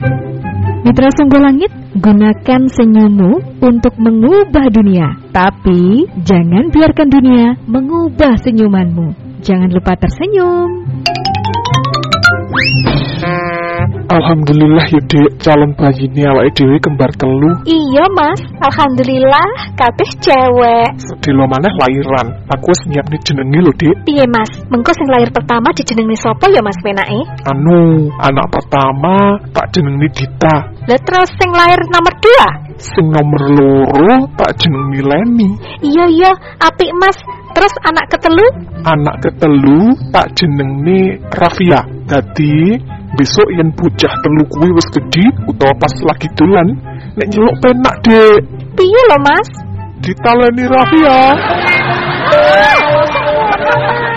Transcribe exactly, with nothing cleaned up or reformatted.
Mitra Sungguh Langit, gunakan senyummu untuk mengubah dunia. Tapi jangan biarkan dunia mengubah senyumanmu. Jangan lupa tersenyum. Alhamdulillah ya dek, calon bayi ini awake dhewe kembar telu. Iya mas, alhamdulillah kabeh cewek. Sedelo maneh lairan. Aku wis nyiapne jenenge lho dek. Piye mas, mengko sing lahir pertama dijenengi sapa ya mas penake? Anu, anak pertama tak jenengi Dita. Lah terus sing lahir nomor dua? Sing nomor loro tak jenengi Leni. Iya iya, apik mas. Terus anak ketelu? Anak ketelu tak jenengi Rafia. Dadi besok yen bocah telu kuwi wis gedhi utawa pas lagi dolan, nek nyeluk penak dek. Piye lho mas? Ditaleni Rafia.